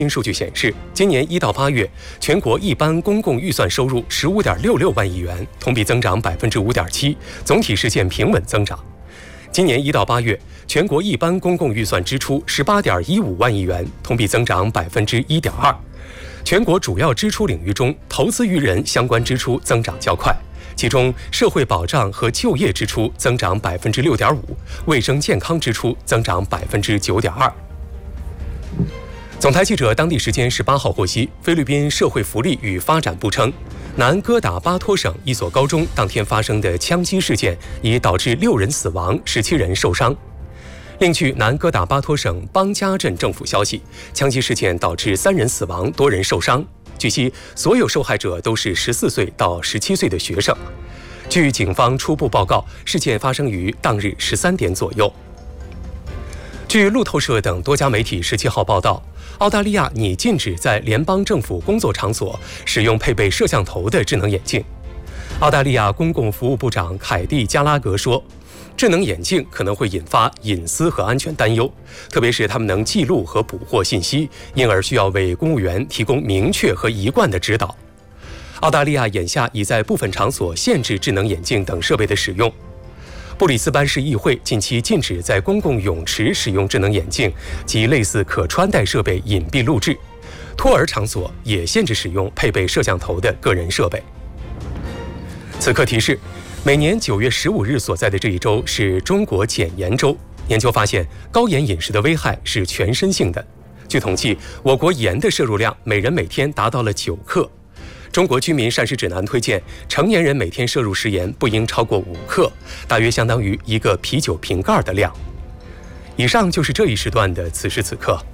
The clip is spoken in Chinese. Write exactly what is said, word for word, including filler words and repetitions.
新数据显示，今年一到八月，全国一般公共预算收入十五点六六万亿元，同比增长百分之五点七，总体实现平稳增长。今年一到八月，全国一般公共预算支出十八点一五万亿元，同比增长百分之一点二。全国主要支出领域中，投资于人相关支出增长较快，其中社会保障和就业支出增长百分之六点五，卫生健康支出增长百分之九点二。总台记者当地时间十八号获悉，菲律宾社会福利与发展部称，南哥打巴托省一所高中当天发生的枪击事件已导致六人死亡，十七人受伤。另据南哥打巴托省邦加镇政府消息，枪击事件导致三人死亡，多人受伤。据悉，所有受害者都是十四岁到十七岁的学生。据警方初步报告，事件发生于当日十三点左右。据路透社等多家媒体十七号报道，澳大利亚拟禁止在联邦政府工作场所使用配备摄像头的智能眼镜。澳大利亚公共服务部长凯蒂·加拉格说，智能眼镜可能会引发隐私和安全担忧，特别是它们能记录和捕获信息，因而需要为公务员提供明确和一贯的指导。澳大利亚眼下已在部分场所限制智能眼镜等设备的使用。布里斯班市议会近期禁止在公共泳池使用智能眼镜及类似可穿戴设备隐蔽录制，托儿场所也限制使用配备摄像头的个人设备。此刻提示，每年九月十五日所在的这一周是中国减盐周。研究发现，高盐饮食的危害是全身性的。据统计，我国盐的摄入量每人每天达到了九克。中国居民膳食指南推荐，成年人每天摄入食盐不应超过五克，大约相当于一个啤酒瓶盖的量。以上就是这一时段的此时此刻。